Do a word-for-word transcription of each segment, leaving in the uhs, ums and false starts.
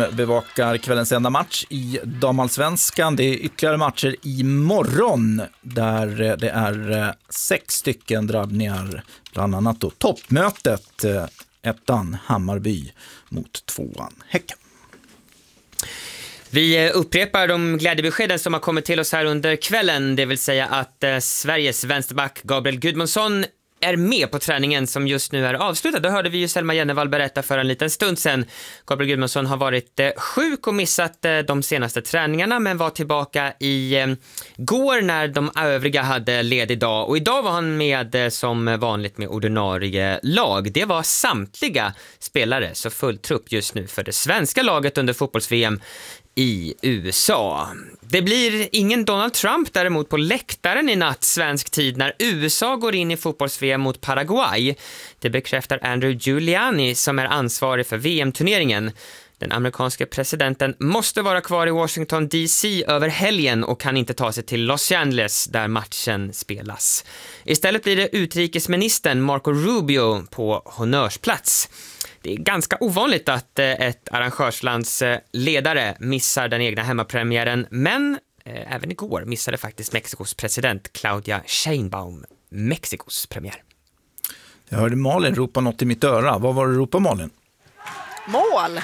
som bevakar kvällens enda match i damallsvenskan. Det är ytterligare matcher imorgon där det är sex stycken drabbningar, bland annat då toppmötet, ettan Hammarby mot tvåan Häcken. Vi upprepar de glädjebeskeden som har kommit till oss här under kvällen, det vill säga att eh, Sveriges vänsterback Gabriel Gudmundsson är med på träningen som just nu är avslutad. Då hörde vi ju Selma Jennevall berätta för en liten stund sedan. Gabriel Gudmundsson har varit eh, sjuk och missat eh, de senaste träningarna, men var tillbaka i eh, går när de övriga hade ledig dag. Och idag var han med eh, som vanligt med ordinarie lag. Det var samtliga spelare, så full trupp just nu för det svenska laget under fotbolls-V M i U S A. Det blir ingen Donald Trump däremot på läktaren i natt svensk tid när U S A går in i fotbolls-V M mot Paraguay. Det bekräftar Andrew Giuliani som är ansvarig för V M-turneringen. Den amerikanske presidenten måste vara kvar i Washington D C över helgen och kan inte ta sig till Los Angeles där matchen spelas. Istället blir det utrikesministern Marco Rubio på honnörsplats. Det är ganska ovanligt att ett arrangörslands ledare missar den egna hemmapremiären, men eh, även igår missade faktiskt Mexikos president Claudia Sheinbaum Mexikos premiär. Jag hörde Malin ropa något i mitt öra. Vad var det ropa, Malin? Mål!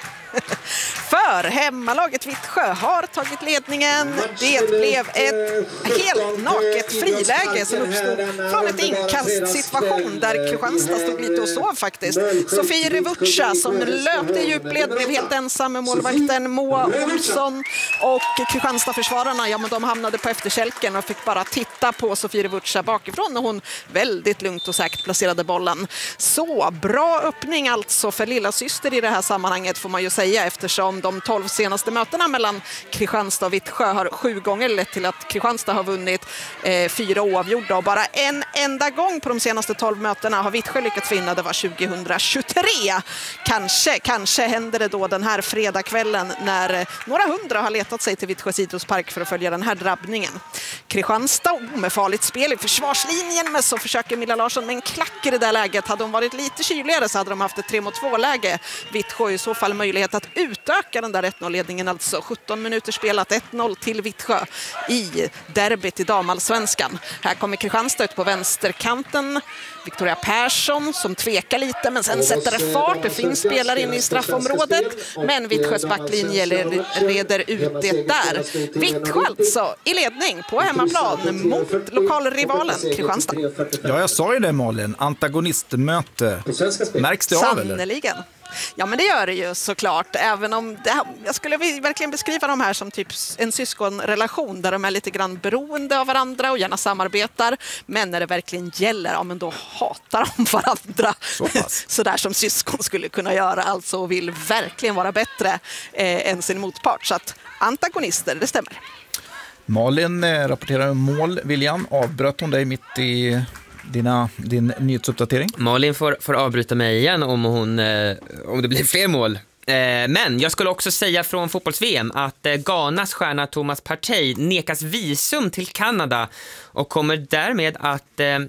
För hemmalaget Vittsjö har tagit ledningen. Det blev ett helt naket friläge som uppstod från ett inkastsituation där Kristianstad stod lite och sov faktiskt. Sofie Revuccia som löpte i djupled blev helt ensam med målvakten Moa Olsson, och Kristianstad-försvararna, ja men de hamnade på efterkälken och fick bara titta på Sofie Revuccia bakifrån när hon väldigt lugnt och säkert placerade bollen. Så bra öppning alltså för lilla syster i det här sammanhanget, får man ju säga, eftersom de tolv senaste mötena mellan Kristianstad och Vittsjö har sju gånger lett till att Kristianstad har vunnit eh, fyra oavgjorda, och bara en enda gång på de senaste tolv mötena har Vittsjö lyckats vinna. Det var tjugohundratjugotre. Kanske, kanske händer det då den här fredagskvällen när några hundra har letat sig till Vittsjös idrottspark för att följa den här drabbningen. Kristianstad med farligt spel i försvarslinjen, men så försöker Milla Larsson med en klack i det där läget. Hade de varit lite kyligare så hade de haft ett tre mot två läge. Vittsjö i så fall möjlighet att utöka den där ett noll-ledningen, alltså sjutton minuter spelat, ett noll till Vittsjö i derbyt i damallsvenskan. Här kommer Kristianstad ut på vänsterkanten. Victoria Persson som tvekar lite, men sen sätter det fart. Det finns spelare in i straffområdet, men Vittsjös backlinje reder ut det där. Vittsjö alltså i ledning på hemmaplan mot lokalrivalen Kristianstad. Ja, jag sa ju det, Malin. Antagonistmöte. Märks det av, eller? Sannoliken. Ja, men det gör det ju såklart, även om det, jag skulle verkligen beskriva de här som typ en syskonrelation där de är lite grann beroende av varandra och gärna samarbetar, men när det verkligen gäller, ja men då hatar de varandra. Så, så där som syskon skulle kunna göra, alltså, och vill verkligen vara bättre eh, än sin motpart, så att antagonister, det stämmer. Malin eh, rapporterar om mål. William, avbröt hon dig mitt i Dina, din nyhetsuppdatering? Malin får, får avbryta mig igen om, hon, eh, om det blir fler mål. Eh, men jag skulle också säga från fotbolls-V M att eh, Ghanas stjärna Thomas Partey nekas visum till Kanada och kommer därmed att eh,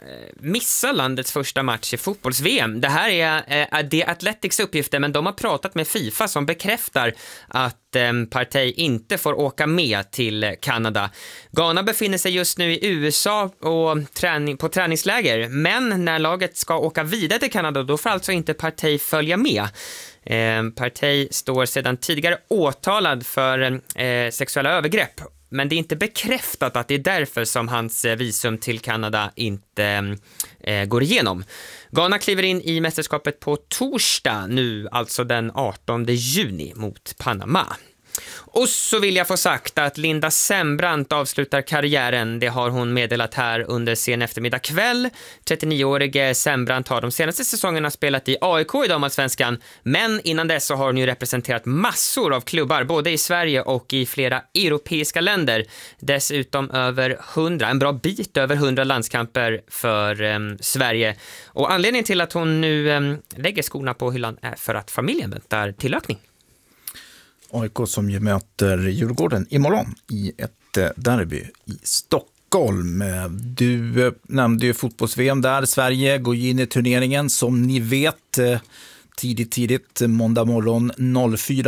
missa landets första match i fotbolls-V M. Det här är eh, det Athletics uppgifter, men de har pratat med FIFA som bekräftar att eh, Partey inte får åka med till Kanada. Ghana befinner sig just nu i U S A och träning, på träningsläger, men när laget ska åka vidare till Kanada, då får alltså inte Partey följa med. Eh, Partey står sedan tidigare åtalad för eh, sexuella övergrepp, men det är inte bekräftat att det är därför som hans visum till Kanada inte eh, går igenom. Ghana kliver in i mästerskapet på torsdag nu, alltså den artonde juni mot Panama. Och så vill jag få sagt att Linda Sembrant avslutar karriären. Det har hon meddelat här under sen eftermiddag kväll. trettionio-årige Sembrant har de senaste säsongerna spelat i A I K i damallsvenskan, men innan dess så har hon ju representerat massor av klubbar både i Sverige och i flera europeiska länder. Dessutom över hundra, en bra bit över hundra landskamper för eh, Sverige. Och anledningen till att hon nu eh, lägger skorna på hyllan är för att familjen väntar tillökning. A I K som ju möter Djurgården imorgon i ett derby i Stockholm. Du nämnde ju fotbolls-V M där. Sverige går in i turneringen som ni vet tidigt, tidigt måndag morgon noll fyra.